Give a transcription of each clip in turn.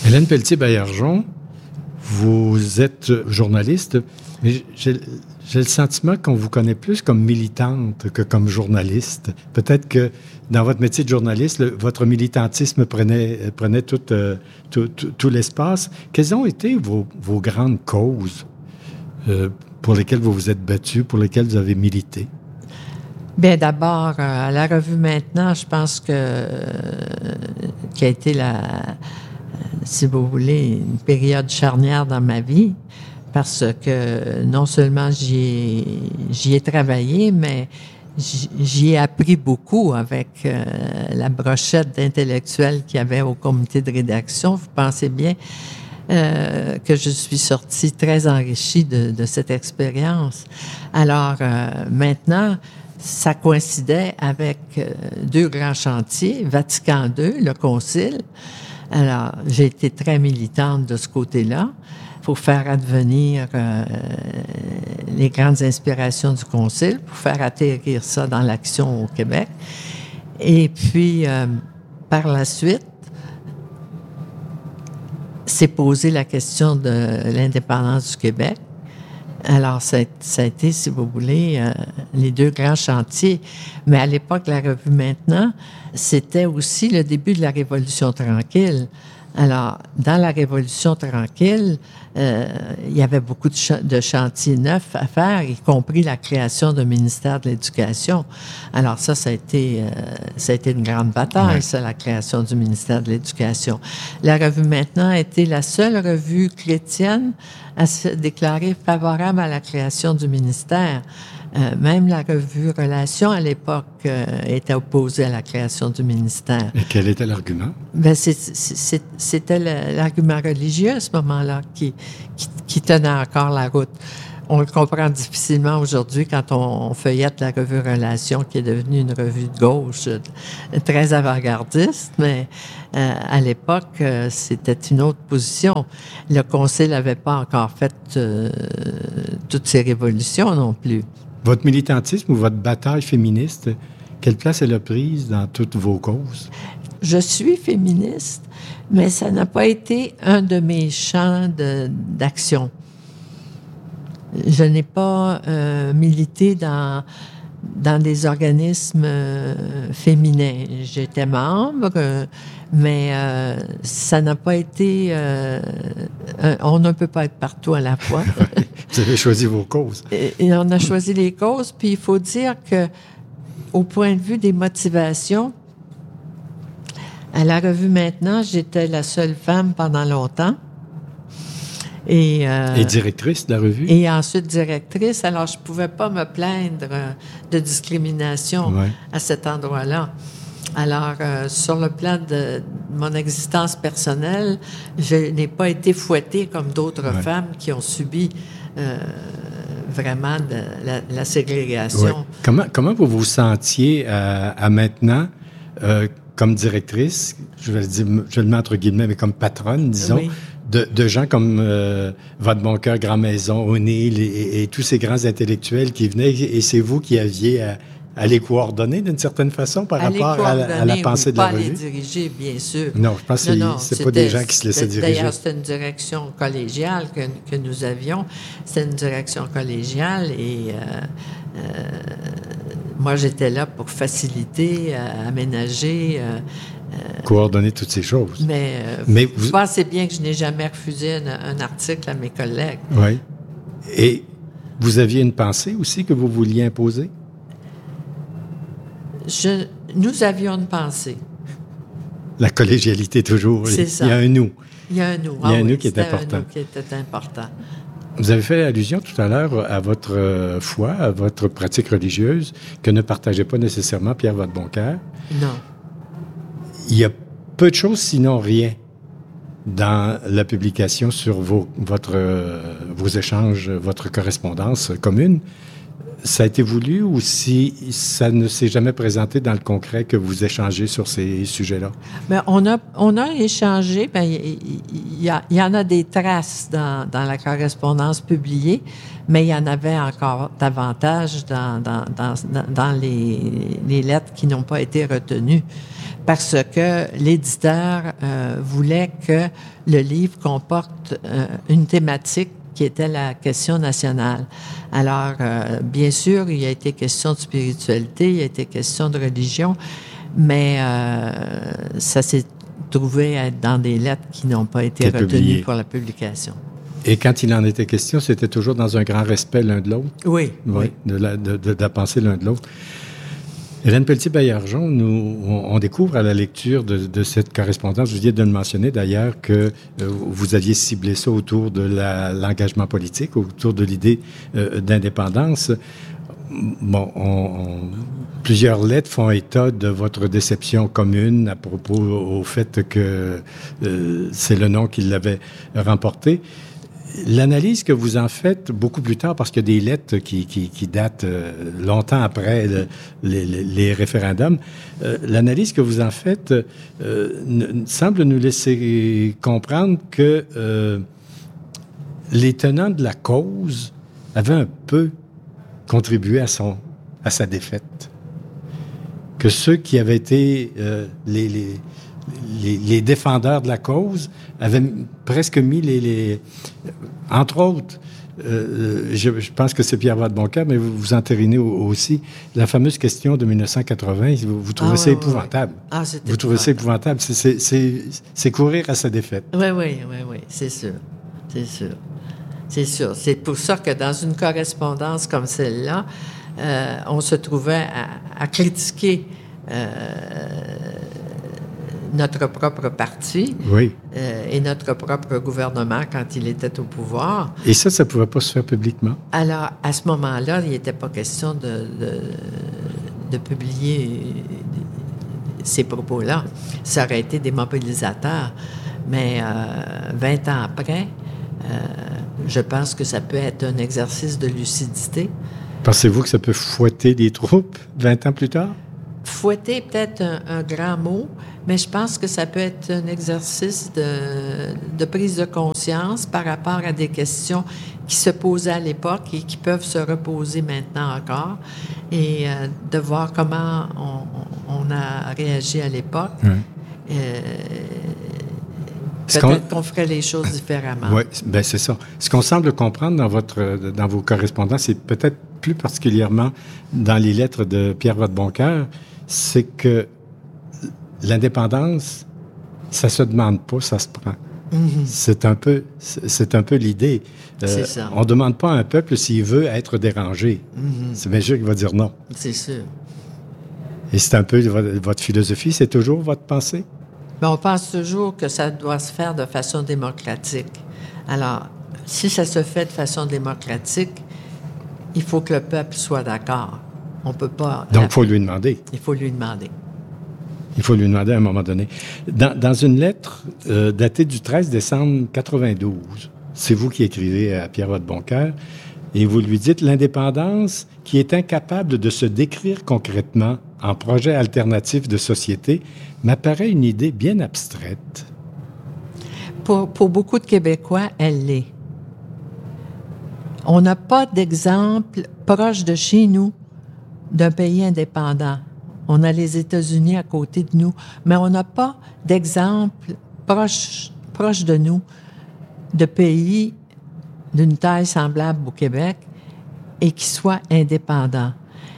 Hélène Pelletier-Baillargeon, vous êtes journaliste, mais j'ai le sentiment qu'on vous connaît plus comme militante que comme journaliste. Peut-être que dans votre métier de journaliste, votre militantisme prenait tout l'espace. Quelles ont été vos grandes causes pour lesquelles vous vous êtes battu, pour lesquelles vous avez milité? Bien, d'abord, à la revue Maintenant, je pense qui a été si vous voulez, une période charnière dans ma vie, parce que non seulement j'y ai travaillé, mais j'y ai appris beaucoup avec la brochette d'intellectuels qu'il y avait au comité de rédaction. Vous pensez bien que je suis sortie très enrichie de cette expérience. Alors, maintenant, ça coïncidait avec deux grands chantiers, Vatican II, le Concile. Alors, j'ai été très militante de ce côté-là pour faire advenir les grandes inspirations du Concile, pour faire atterrir ça dans l'action au Québec. Et puis, par la suite, s'est posée la question de l'indépendance du Québec. Alors, ça a été, si vous voulez, les deux grands chantiers. Mais à l'époque, la revue Maintenant, c'était aussi le début de la Révolution tranquille. Alors, dans la Révolution tranquille, il y avait beaucoup de chantiers neufs à faire, y compris la création d'un ministère de l'Éducation. Alors ça a été une grande bataille, ça, la création du ministère de l'Éducation. La revue Maintenant a été la seule revue chrétienne à se déclarer favorable à la création du ministère. Même la revue Relations, à l'époque, était opposée à la création du ministère. Et quel était l'argument? Ben, c'était l'argument religieux à ce moment-là qui tenait encore la route. On le comprend difficilement aujourd'hui quand on feuillette la revue Relations, qui est devenue une revue de gauche très avant-gardiste, mais à l'époque, c'était une autre position. Le Conseil n'avait pas encore fait toutes ces révolutions non plus. Votre militantisme ou votre bataille féministe, quelle place elle a prise dans toutes vos causes? Je suis féministe, mais ça n'a pas été un de mes champs d'action. Je n'ai pas milité dans des organismes féminins. J'étais membre, mais ça n'a pas été... on ne peut pas être partout à la fois. Vous avez choisi vos causes. Et on a choisi les causes, puis il faut dire que, au point de vue des motivations, à la revue Maintenant, j'étais la seule femme pendant longtemps. Et directrice de la revue? Et ensuite directrice. Alors, je ne pouvais pas me plaindre de discrimination à cet endroit-là. Alors, sur le plan de mon existence personnelle, je n'ai pas été fouettée comme d'autres femmes qui ont subi vraiment la ségrégation. Comment vous vous sentiez à Maintenant comme directrice, je le mets entre guillemets, mais comme patronne, disons, de gens comme Votre Bon Cœur, Grand Maison, O'Neill et tous ces grands intellectuels qui venaient, et c'est vous qui aviez à les coordonner d'une certaine façon par rapport à la pensée de la revue? Pas à les diriger, bien sûr. Non, je pense que c'est pas des gens qui se laissaient diriger. D'ailleurs, c'était une direction collégiale que nous avions. C'était une direction collégiale et moi, j'étais là pour faciliter, aménager... coordonner toutes ces choses. Mais vous pensez bien que je n'ai jamais refusé un article à mes collègues. Oui. Et vous aviez une pensée aussi que vous vouliez imposer? Nous avions une pensée. La collégialité, toujours. C'est ça. Il y a un nous. Il y a un nous. Il y a un nous qui est important. Un nous qui était important. Vous avez fait allusion tout à l'heure à votre foi, à votre pratique religieuse, que ne partageait pas nécessairement Pierre Votre Bon Cœur. Non. Il y a peu de choses, sinon rien, dans la publication sur vos échanges, votre correspondance commune. Ça a été voulu ou si ça ne s'est jamais présenté dans le concret que vous échangez sur ces sujets-là? Bien, on a échangé. Bien, il y en a des traces dans la correspondance publiée, mais il y en avait encore davantage dans les lettres qui n'ont pas été retenues. parce que l'éditeur voulait que le livre comporte une thématique qui était la question nationale. Alors, bien sûr, il y a été question de spiritualité, il y a été question de religion, mais ça s'est trouvé être dans des lettres qui n'ont pas été retenues pour la publication. Et quand il en était question, c'était toujours dans un grand respect l'un de l'autre? Oui. De la pensée l'un de l'autre. Hélène Pelletier-Baillargeon, on découvre à la lecture de cette correspondance, vous venez de le mentionner d'ailleurs, que vous aviez ciblé ça autour de l'engagement politique, autour de l'idée d'indépendance. Bon, plusieurs lettres font état de votre déception commune à propos au fait que c'est le nom qui l'avait remporté. L'analyse que vous en faites beaucoup plus tard, parce qu'il y a des lettres qui datent longtemps après les référendums, l'analyse que vous en faites semble nous laisser comprendre que les tenants de la cause avaient un peu contribué à sa défaite. Que ceux qui avaient été les défendeurs de la cause avaient presque mis entre autres, je pense que c'est Pierre Vadeboncoeur, mais vous entérinez aussi la fameuse question de 1980. Vous trouvez ça épouvantable. Vous trouvez ça épouvantable. C'est courir à sa défaite. Oui, c'est sûr. C'est pour ça que dans une correspondance comme celle-là, on se trouvait à critiquer notre propre parti et notre propre gouvernement quand il était au pouvoir. Et ça ne pouvait pas se faire publiquement? Alors, à ce moment-là, il n'était pas question de publier ces propos-là. Ça aurait été des mobilisateurs. Mais 20 ans après, je pense que ça peut être un exercice de lucidité. Pensez-vous que ça peut fouetter des troupes 20 ans plus tard? Fouetter, peut-être un grand mot, mais je pense que ça peut être un exercice de prise de conscience par rapport à des questions qui se posaient à l'époque et qui peuvent se reposer maintenant encore, et de voir comment on a réagi à l'époque. Peut-être qu'on ferait les choses différemment. Oui, bien c'est ça. Ce qu'on semble comprendre dans vos correspondances, et peut-être plus particulièrement dans les lettres de Pierre Vadeboncoeur, c'est que l'indépendance, ça se demande pas, ça se prend. Mm-hmm. C'est un peu l'idée. C'est ça. On demande pas à un peuple s'il veut être dérangé. Mm-hmm. C'est bien sûr qu'il va dire non. C'est sûr. Et c'est un peu votre philosophie, c'est toujours votre pensée? Bien, on pense toujours que ça doit se faire de façon démocratique. Alors, si ça se fait de façon démocratique, il faut que le peuple soit d'accord. On peut pas... Donc, il faut lui demander. Il faut lui demander. Il faut lui demander à un moment donné. Dans une lettre datée du 13 décembre 92, c'est vous qui écrivez à Pierre Vadeboncoeur, et vous lui dites « L'indépendance, qui est incapable de se décrire concrètement en projet alternatif de société, m'apparaît une idée bien abstraite. » Pour beaucoup de Québécois, elle l'est. On n'a pas d'exemple proche de chez nous d'un pays indépendant. On a les États-Unis à côté de nous, mais on n'a pas d'exemple proche de nous de pays d'une taille semblable au Québec et qui soit indépendant.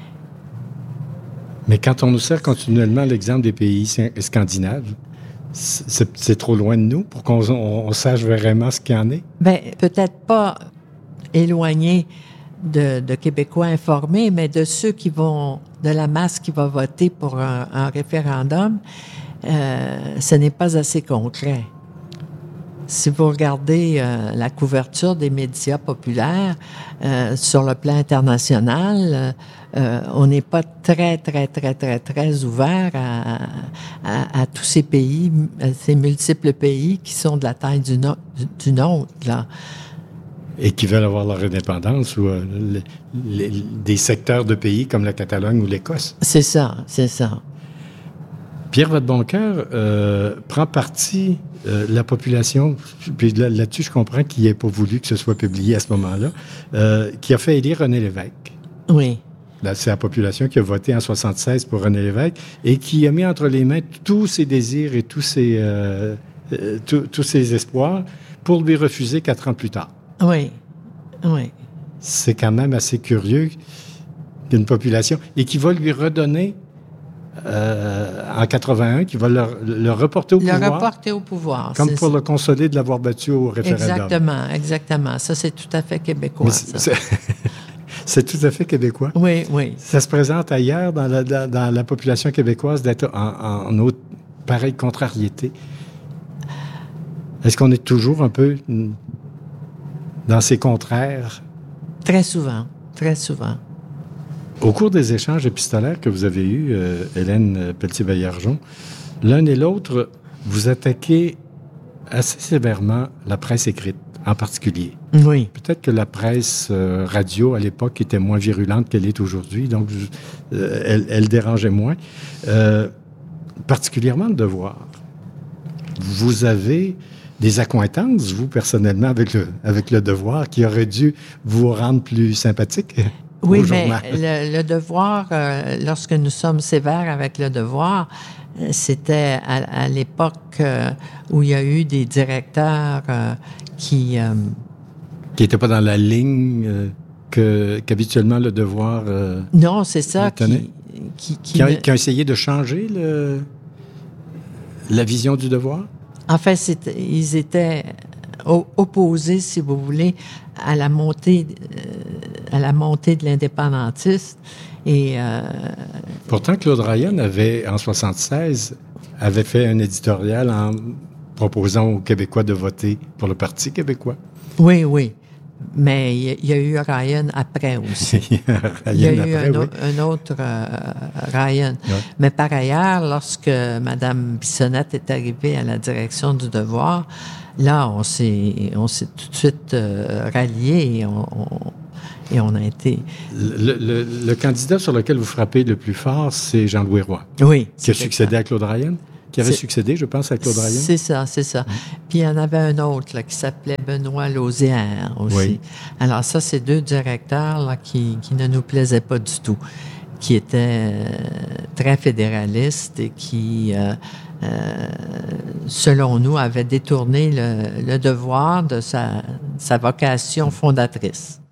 Mais quand on nous sert continuellement l'exemple des pays scandinaves, c'est trop loin de nous pour qu'on sache vraiment ce qu'il y en est? Bien, peut-être pas éloigné de Québécois informés, mais de ceux de la masse qui va voter pour un référendum, ce n'est pas assez concret. Si vous regardez la couverture des médias populaires sur le plan international, on n'est pas très ouvert à tous ces pays, ces multiples pays qui sont de la taille du nôtre, là. Et qui veulent avoir leur indépendance, ou des secteurs de pays comme la Catalogne ou l'Écosse. C'est ça. Pierre Vadeboncoeur prend parti la population, puis là-dessus, je comprends qu'il n'ait pas voulu que ce soit publié à ce moment-là, qui a fait élire René Lévesque. Oui. C'est la population qui a voté en 76 pour René Lévesque et qui a mis entre les mains tous ses désirs et tous ses espoirs pour lui refuser 4 ans plus tard. Oui, oui. C'est quand même assez curieux qu'une population... Et qui va lui redonner, en 81, qui va le reporter au pouvoir. Le reporter au pouvoir. Comme pour le consoler de l'avoir battu au référendum. Exactement. Ça, c'est tout à fait québécois. C'est tout à fait québécois. Oui, oui. Ça se présente ailleurs dans la population québécoise d'être en autre pareille contrariété. Est-ce qu'on est toujours un peu dans ces contraires? Très souvent, très souvent. Au cours des échanges épistolaires que vous avez eus, Hélène Pelletier-Baillargeon, l'un et l'autre, vous attaquez assez sévèrement la presse écrite, en particulier. Oui. Peut-être que la presse radio, à l'époque, était moins virulente qu'elle est aujourd'hui, donc elle dérangeait moins. Particulièrement Le Devoir. Vous avez des accointances, vous, personnellement, avec le Devoir, qui auraient dû vous rendre plus sympathique? Oui, mais le Devoir, lorsque nous sommes sévères avec le Devoir, c'était à l'époque où il y a eu des directeurs qui n'étaient pas dans la ligne qu'habituellement le Devoir non, c'est ça. Qui ont essayé de changer la vision du Devoir? En fait, ils étaient opposés, si vous voulez, à la montée de l'indépendantisme. Et pourtant, Claude Ryan en 1976, avait fait un éditorial en proposant aux Québécois de voter pour le Parti québécois. Oui, oui. Mais il y a eu Ryan après aussi. Il y a eu un autre Ryan. Ouais. Mais par ailleurs, lorsque Mme Bissonnette est arrivée à la direction du Devoir, là, on s'est tout de suite ralliés et on a été... Le candidat sur lequel vous frappez le plus fort, c'est Jean-Louis Roy. Oui. Qui a succédé à Claude Ryan. Qui avait succédé, je pense, à Claude Ryan. C'est ça. Puis il y en avait un autre là, qui s'appelait Benoît Lausière aussi. Oui. Alors ça, c'est 2 directeurs là, qui ne nous plaisaient pas du tout, qui étaient très fédéralistes et qui, selon nous, avaient détourné le Devoir de sa vocation fondatrice.